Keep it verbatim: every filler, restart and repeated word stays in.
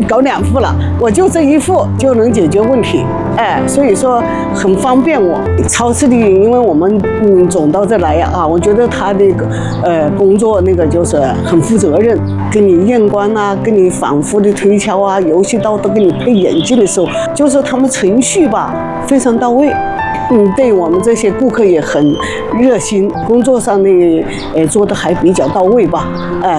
搞两副了，我就这一副就能解决问题，哎，所以说很方便我。超市里，因为我们嗯总到这来呀啊，我觉得他那个呃工作那个就是很负责任，给你验光啊，给你反复的推敲啊，游戏刀都给你配眼镜的时候，就是他们程序吧非常到位。嗯，对我们这些顾客也很热心，工作上呢，呃，做的还比较到位吧，哎、呃，